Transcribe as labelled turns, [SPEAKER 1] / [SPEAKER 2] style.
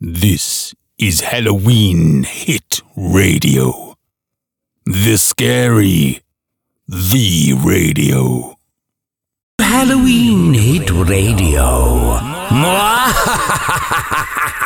[SPEAKER 1] This is Halloween Hit Radio. The Scary, the Radio.
[SPEAKER 2] Halloween Hit Radio.